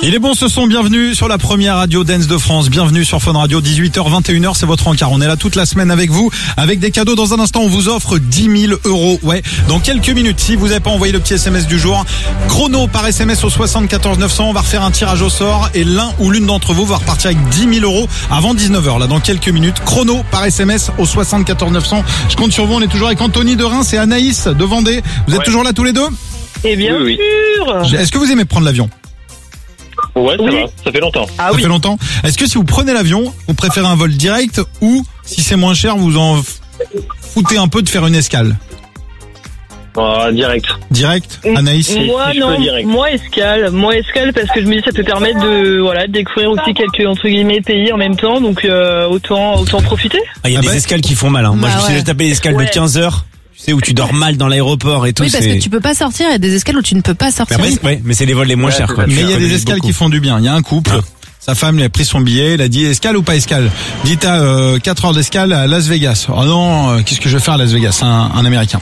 Il est bon ce son, bienvenue sur la première radio dance de France, bienvenue sur Fun Radio, 18h, 21h, c'est votre encart. On est là toute la semaine avec vous, avec des cadeaux. Dans un instant, on vous offre 10 000 €. Ouais, dans quelques minutes, si vous n'avez pas envoyé le petit SMS du jour, chrono par SMS au 74 900, on va refaire un tirage au sort et l'un ou l'une d'entre vous va repartir avec 10 000 € avant 19h, là dans quelques minutes. Chrono par SMS au 74 900. Je compte sur vous, on est toujours avec Anthony de Reims et Anaïs de Vendée. Vous êtes toujours là tous les deux? Eh bien Oui. sûr. Est-ce que vous aimez prendre l'avion? Ouais, ça Oui. va, ça fait longtemps. Ah Ça oui. fait longtemps. Est-ce que si vous prenez l'avion, vous préférez un vol direct ou si c'est moins cher, vous en foutez un peu de faire une escale? Direct. Direct, Anaïs? Moi si je peux non, direct. moi escale parce que je me dis ça peut permettre de découvrir aussi quelques entre guillemets pays en même temps, donc autant profiter. Ah, il y a Ah des bah. escales qui font mal, hein. Moi, Bah je me suis ouais. déjà tapé des escales Ouais. de 15 heures. Tu sais, où tu dors mal dans l'aéroport et tout. Oui, parce que tu peux pas sortir, il y a des escales où tu ne peux pas Mais sortir. après, ouais, mais c'est les vols les moins Ouais, chers, c'est quoi. ça. Mais il y a Tu des économises escales beaucoup. qui font du bien. Il y a un couple, sa femme lui a pris son billet, il a dit escale ou pas escale? Dit à 4 heures d'escale à Las Vegas. Oh non, qu'est-ce que je vais faire à Las Vegas? Un Américain.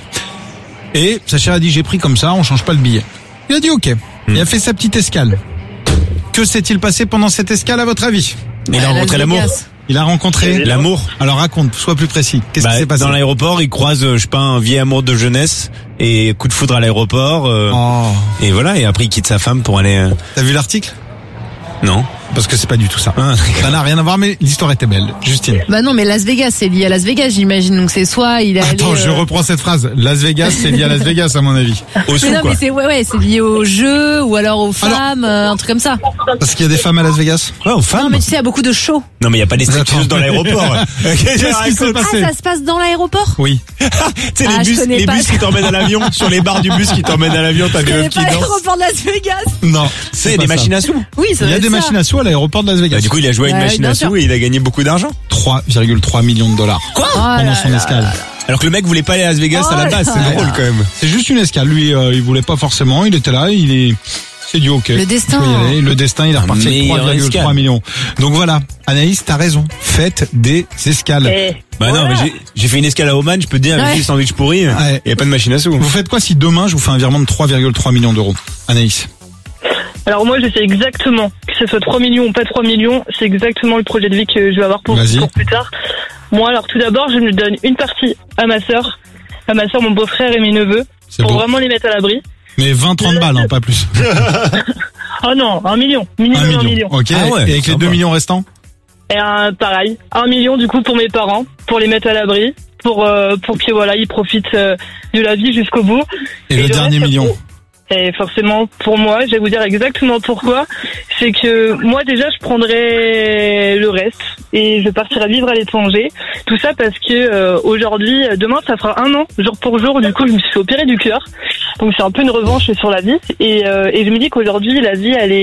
Et sa chérie a dit j'ai pris comme ça, on change pas le billet. Il a dit ok. Il a fait sa petite escale. Que s'est-il passé pendant cette escale à votre avis? Il a Las rencontré l'amour. Vegas. Il a rencontré L'amour. Alors raconte, sois plus précis. Qu'est-ce qui s'est passé? Dans l'aéroport, il croise, je sais pas, un vieil amour de jeunesse et coup de foudre à l'aéroport. Oh, Et voilà, et après il quitte sa femme pour aller. t'as vu l'article? Non. Parce que c'est pas du tout ça. Ça n'a rien à voir, mais l'histoire était belle. Justine. Bah non, mais Las Vegas, c'est lié à Las Vegas, j'imagine. Donc c'est soit il est allé. Attends, je reprends cette phrase. Las Vegas, c'est lié à Las Vegas, à mon avis. Au sous, Mais non, quoi. mais c'est lié au jeu ou alors aux femmes, un truc comme ça. Parce qu'il y a des femmes à Las Vegas. Ouais, aux femmes. Non, mais tu sais, il y a beaucoup de shows. Non, mais il y a pas des stripteaseuses dans l'aéroport. Qu'est-ce qui s'est Ah, passé? ça se passe dans l'aéroport? Oui. Tu sais, Ah, je connais les pas. bus qui t'emmènent à l'avion, sur les barres du bus qui t'emmènent à l'avion, t'as Il des n'y meufs a qui pas dansent. l'aéroport de Las Vegas. Non. C'est des machines à sous. Oui, ça Il y doit a être des ça. machines à sous à l'aéroport de Las Vegas. Du coup, il a joué à une Ouais, machine bien à sûr. sous et il a gagné beaucoup d'argent. 3,3 millions de dollars. Oh Pendant là son là escale. là. Alors que le mec voulait pas aller à Las Vegas à la Oh base, là c'est là. drôle quand même. C'est juste une escale. Lui, il voulait pas forcément. Il était là. C'est du ok. Le destin. Il faut y aller. Le destin, il est reparti avec meilleure 3,3 escale. millions. Donc voilà. Anaïs, t'as raison. Faites des escales. Eh, Bah voilà. non, mais j'ai fait une escale à Oman, je peux te dire, avec Ouais. des sandwichs pourris, Ouais. il y a pas de machine à sous. Vous faites quoi si demain, je vous fais un virement de 3,3 millions d'euros? Anaïs. Alors moi je sais exactement que ce soit 3 millions ou pas 3 millions, c'est exactement le projet de vie que je vais avoir pour Vas-y. plus tard. Moi alors tout d'abord je me donne une partie à ma sœur, mon beau-frère et mes neveux C'est pour beau. vraiment les mettre à l'abri. Mais 20-30 balles, hein, pas plus. Oh non, 1 million, minimum 1 million. Ok. Ah ouais, Et avec les sympa. 2 millions restants? Et pareil, 1 million du coup pour mes parents, pour les mettre à l'abri, pour que voilà ils profitent de la vie jusqu'au bout. Et le dernier reste, million? Et forcément, pour moi, je vais vous dire exactement pourquoi. C'est que moi, déjà, je prendrais le reste et je partirais vivre à l'étranger. Tout ça parce que aujourd'hui, demain, ça fera 1 an, jour pour jour. Du coup, je me suis fait opérer du cœur. Donc, c'est un peu une revanche sur la vie. Et je me dis qu'aujourd'hui, la vie, elle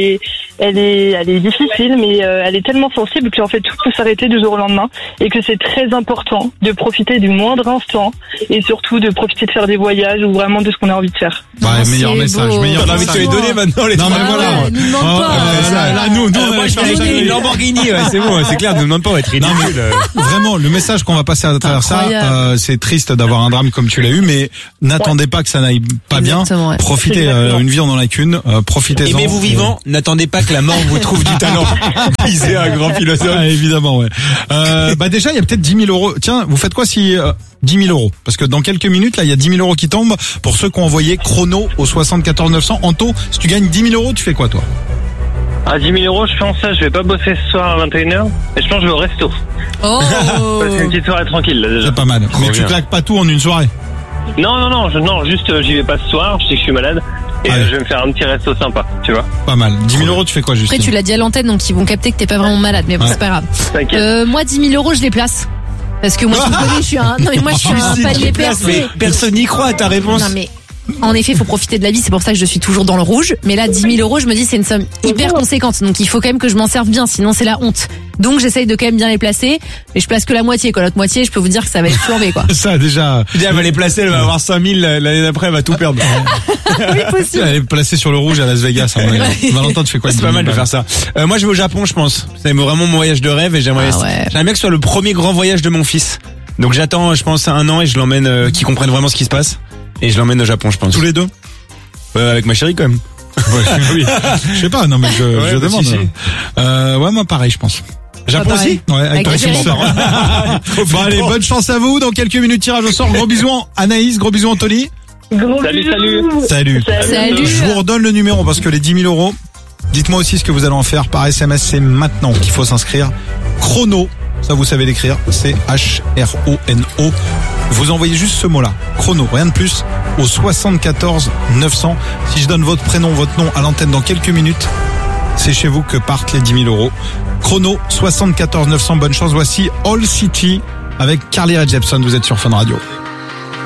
est difficile, mais elle est tellement sensible qu'en fait, tout peut s'arrêter du jour au lendemain. Et que c'est très important de profiter du moindre instant et surtout de profiter de faire des voyages ou vraiment de ce qu'on a envie de faire. Ouais, Non, meilleur c'est message, beau. meilleur T'as envie de te les donner maintenant, les Non, mais trois. voilà. Ouais, nous demande Oh, pas. là, nous, Moi, je on va vais acheter jamais- une Lamborghini, ouais, c'est bon, c'est clair, ne demande pas, on va être Non, ridicule. Vraiment, le message qu'on va passer à travers ça, Incroyable. c'est triste d'avoir un drame comme tu l'as eu, mais n'attendez pas que ça n'aille pas Exactement, bien. ouais. Profitez, Exactement. une vie on en a qu'une, profitez-en. Aimez-vous vivant, n'attendez pas que la mort vous trouve du talent. Disait un grand philosophe. Ah, évidemment, ouais. Bah déjà, il y a peut-être 10 000 euros. Tiens, vous faites quoi si 10 000 euros? Parce que dans quelques minutes, là, il y a 10 000 euros qui tombent pour ceux qui ont envoyé chrono au 74 900. Anto, si tu gagnes 10 000 euros, tu fais quoi, toi? À 10 000 €, je pense ça, je vais pas bosser ce soir à 21h. Et je pense que je vais au resto. Oh. C'est une petite soirée tranquille, là, déjà. C'est pas mal. Mais tu bien. claques pas tout en une soirée. Non, juste j'y vais pas ce soir, je sais que je suis malade. Et Allez. je vais me faire un petit resto sympa, tu vois. Pas mal. 10 000 euros, tu fais quoi, Après, Justine? tu l'as dit à l'antenne, donc ils vont capter que t'es pas vraiment malade, mais bon, Ouais. c'est pas grave. T'inquiète. Moi, 10 000 euros, je les place. Parce que moi, tu me connais, je suis un palier percé. Mais personne n'y croit à ta réponse. Non, mais en effet, il faut profiter de la vie. C'est pour ça que je suis toujours dans le rouge. Mais là, 10 000 euros, je me dis, c'est une somme hyper conséquente. Donc, il faut quand même que je m'en serve bien. Sinon, c'est la honte. Donc, j'essaye de quand même bien les placer. Mais je place que la moitié, quoi. L'autre moitié, je peux vous dire que ça va être flambé, quoi. Ça, déjà, Elle va les placer, elle va avoir 5 000, l'année d'après, elle va tout perdre. Oui, possible. elle est placée sur le rouge à Las Vegas. À mon avis. Valentin, tu fais quoi? C'est pas mal de faire ça. Moi, je vais au Japon, je pense. C'est vraiment mon voyage de rêve et j'aimerais Ah ouais. bien que ce soit le premier grand voyage de mon fils. Donc j'attends, je pense, 1 an et je l'emmène, qu'il comprenne vraiment ce qui se passe. Et je l'emmène au Japon, je pense. Tous les deux? Avec ma chérie, quand même. Oui. Je sais pas, non mais je Ouais, bah, demande. si. Ouais, moi pareil, je pense. Japon pareil. aussi? Ouais, avec Avec ton Thierry. Bon, allez, bonne chance à vous. Dans quelques minutes, tirage au sort. Gros bisous Anaïs, gros bisous Anthony. Gros Salut, bisous. Salut. Salut. Je vous redonne le numéro parce que les 10 000 euros, dites-moi aussi ce que vous allez en faire par SMS. C'est maintenant qu'il faut s'inscrire. Chrono, ça vous savez l'écrire. C'est H-R-O-N-O. Vous envoyez juste ce mot-là. Chrono, rien de plus. Au 74 900. Si je donne votre prénom, votre nom à l'antenne dans quelques minutes, c'est chez vous que partent les 10 000 euros. Chrono, 74 900. Bonne chance. Voici All City avec Carly Rae Jepsen. Vous êtes sur Fun Radio.